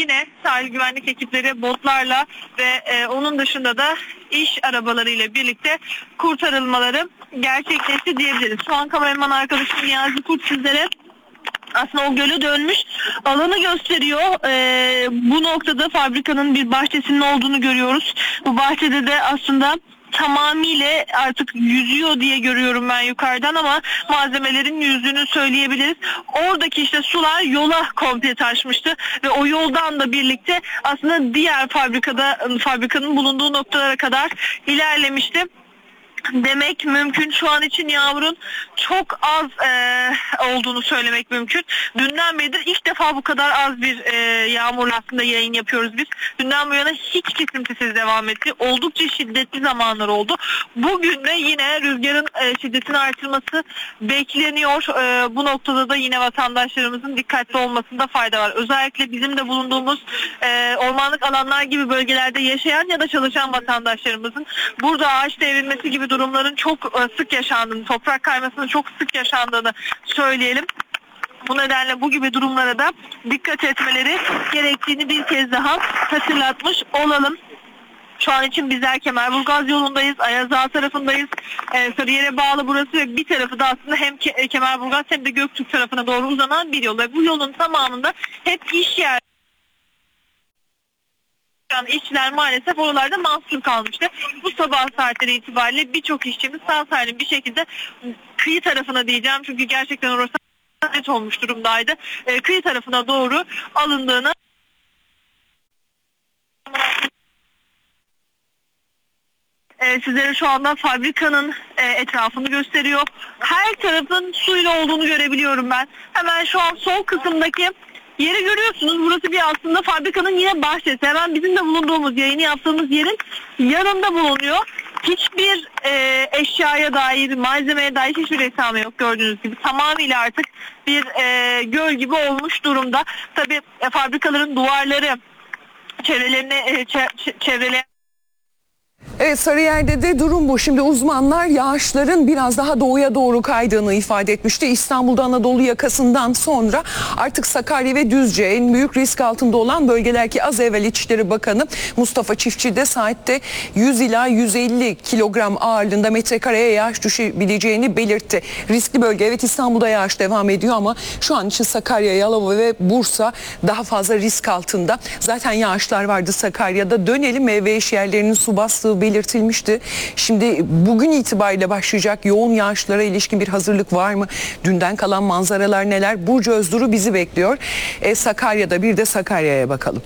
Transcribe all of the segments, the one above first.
yine sahil güvenlik ekipleri botlarla ve onun dışında da iş arabalarıyla birlikte kurtarılmaları gerçekleşti diyebiliriz. Şu an kameraman arkadaşım Niyazi Kurt sizlere aslında o göle dönmüş alanı gösteriyor. Bu noktada fabrikanın bir bahçesinin olduğunu görüyoruz. Bu bahçede de aslında tamamıyla artık yüzüyor diye görüyorum ben yukarıdan ama malzemelerin yüzdüğünü söyleyebiliriz. Oradaki işte sular yola komple taşmıştı ve o yoldan da birlikte aslında diğer fabrikanın bulunduğu noktalara kadar ilerlemişti demek mümkün. Şu an için yağmurun çok az olduğunu söylemek mümkün. Dünden beridir ilk defa bu kadar az bir yağmurla aslında yayın yapıyoruz biz. Dünden bu yana hiç kesintisiz devam etti. Oldukça şiddetli zamanlar oldu. Bugün de yine rüzgarın şiddetini artırması bekleniyor. Bu noktada da yine vatandaşlarımızın dikkatli olmasında fayda var. Özellikle bizim de bulunduğumuz ormanlık alanlar gibi bölgelerde yaşayan ya da çalışan vatandaşlarımızın burada ağaç devrilmesi gibi durumların çok sık yaşandığını, toprak kaymasının çok sık yaşandığını söyleyelim. Bu nedenle bu gibi durumlara da dikkat etmeleri gerektiğini bir kez daha hatırlatmış olalım. Şu an için bizler Kemerburgaz yolundayız, Ayaz Ağa tarafındayız. Sarıyer'e bağlı burası ve bir tarafı da aslında hem Kemerburgaz hem de Göktürk tarafına doğru uzanan bir yol. Ve bu yolun tamamında hep iş yer. İşçiler maalesef oralarda mahsur kalmıştı. Bu sabah saatleri itibariyle birçok işçimiz sağ salim bir şekilde kıyı tarafına diyeceğim çünkü gerçekten orası net olmuş durumdaydı. Kıyı tarafına doğru alındığını sizlere şu anda fabrikanın etrafını gösteriyor. Her tarafın suyla olduğunu görebiliyorum ben. Hemen şu an sol kısımdaki yeri görüyorsunuz. Burası bir aslında fabrikanın yine bahçesi. Hemen bizim de bulunduğumuz, yayını yaptığımız yerin yanında bulunuyor. Hiçbir eşyaya dair, malzemeye dair hiçbir esame yok gördüğünüz gibi. Tamamıyla artık bir göl gibi olmuş durumda. Tabii fabrikaların duvarları çevreleyen Evet, Sarıyer'de de durum bu. Şimdi uzmanlar yağışların biraz daha doğuya doğru kaydığını ifade etmişti. İstanbul'da Anadolu yakasından sonra artık Sakarya ve Düzce en büyük risk altında olan bölgeler ki az evvel İçişleri Bakanı Mustafa Çiftçi de saatte 100 ila 150 kilogram ağırlığında metrekareye yağış düşebileceğini belirtti. Riskli bölge, evet, İstanbul'da yağış devam ediyor ama şu an için Sakarya, Yalova ve Bursa daha fazla risk altında. Zaten yağışlar vardı Sakarya'da. Dönelim, meyve iş yerlerinin su bastığı belirtilmişti. Şimdi bugün itibariyle başlayacak yoğun yağışlara ilişkin bir hazırlık var mı? Dünden kalan manzaralar neler? Burcu Özduru bizi bekliyor. Sakarya'da, bir de Sakarya'ya bakalım.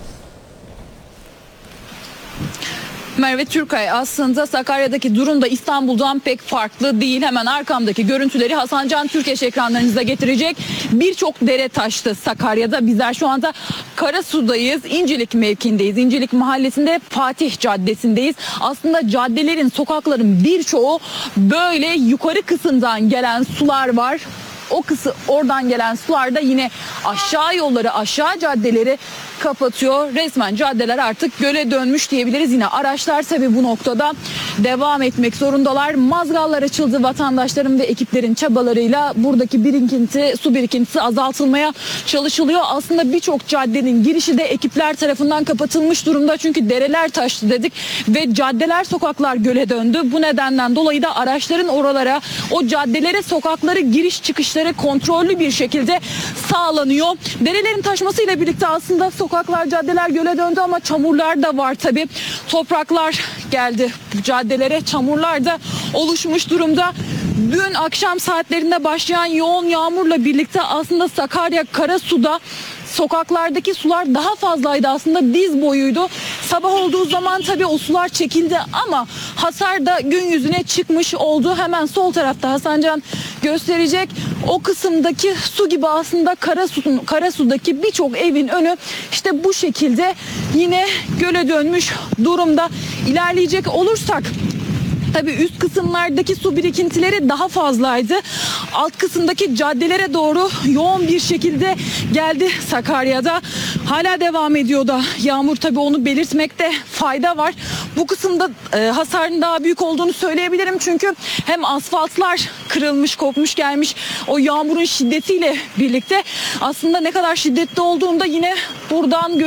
Merve Türkay, aslında Sakarya'daki durum da İstanbul'dan pek farklı değil. Hemen arkamdaki görüntüleri Hasan Can Türkeş ekranlarınıza getirecek. Birçok dere taştı Sakarya'da. Bizler şu anda Karasu'dayız. İncilik mevkindeyiz. İncilik mahallesinde Fatih Caddesi'ndeyiz. Aslında caddelerin, sokakların birçoğu böyle yukarı kısımdan gelen sular var. Oradan gelen sular da yine aşağı yolları, aşağı caddeleri kapatıyor. Resmen caddeler artık göle dönmüş diyebiliriz. Yine araçlar tabii bu noktada devam etmek zorundalar. Mazgallar açıldı, vatandaşların ve ekiplerin çabalarıyla buradaki su birikintisi azaltılmaya çalışılıyor. Aslında birçok caddenin girişi de ekipler tarafından kapatılmış durumda. Çünkü dereler taştı dedik ve caddeler, sokaklar göle döndü. Bu nedenden dolayı da araçların oralara, o caddelere, sokakları giriş çıkışları kontrollü bir şekilde sağlanıyor. Derelerin taşmasıyla birlikte aslında sokaklar, caddeler göle döndü ama çamurlar da var tabii. Topraklar geldi caddelere, çamurlar da oluşmuş durumda. Dün akşam saatlerinde başlayan yoğun yağmurla birlikte aslında Sakarya, Karasu'da sokaklardaki sular daha fazlaydı, aslında diz boyuydu. Sabah olduğu zaman tabii o sular çekildi ama hasar da gün yüzüne çıkmış oldu. Hemen sol tarafta Hasancan gösterecek. O kısımdaki su gibi aslında Karasu'daki birçok evin önü işte bu şekilde yine göle dönmüş durumda. İlerleyecek olursak tabii üst kısımlardaki su birikintileri daha fazlaydı. Alt kısımdaki caddelere doğru yoğun bir şekilde geldi Sakarya'da. Hala devam ediyor da yağmur, tabii onu belirtmekte fayda var. Bu kısımda hasarın daha büyük olduğunu söyleyebilirim. Çünkü hem asfaltlar kırılmış, kopmuş gelmiş. O yağmurun şiddetiyle birlikte aslında ne kadar şiddetli olduğunu da yine buradan